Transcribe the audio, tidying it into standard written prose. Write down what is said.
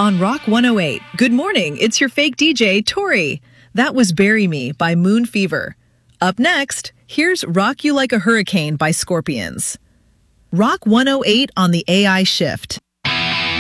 On Rock 108, good morning, it's your fake DJ, Tori. That was Bury Me by Moon Fever. Up next, here's Rock You Like a Hurricane by Scorpions. Rock 108 on the AI Shift.